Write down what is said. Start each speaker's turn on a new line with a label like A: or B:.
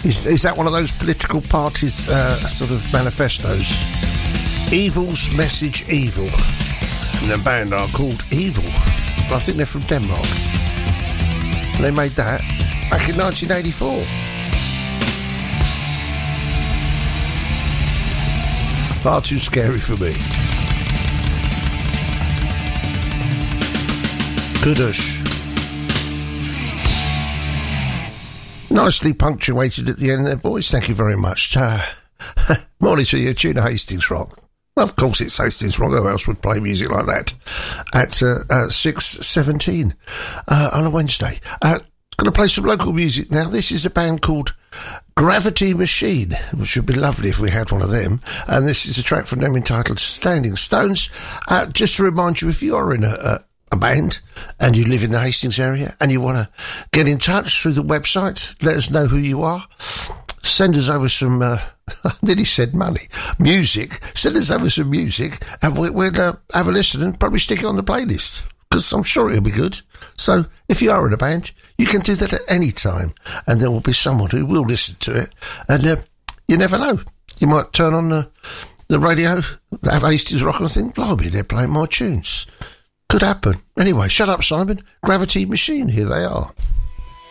A: Is that one of those political parties' sort of manifestos? Evil's Message Evil. And the band are called Evil. But I think they're from Denmark. And they made that back in 1984. Far too scary for me. Kudush. Nicely punctuated at the end there, boys. Thank you very much. Morning to you, Tuna Hastings Rock. Well, of course it's Hastings Rock. Who else would play music like that at 6:17 on a Wednesday? Going to play some local music now. This is a band called Gravity Machine, which would be lovely if we had one of them. And this is a track from them entitled Standing Stones. Just to remind you, if you are in a band and you live in the Hastings area and you want to get in touch through the website, let us know who you are. Send us over some, I nearly said money, music. Send us over some music and we'll have a listen and probably stick it on the playlist because I'm sure it'll be good. So if you are in a band, you can do that at any time and there will be someone who will listen to it. And you never know. You might turn on the radio, have Hastings Rock and think, blimey, they're playing my tunes. Could happen. Anyway, shut up, Simon. Gravity Machine, here they are.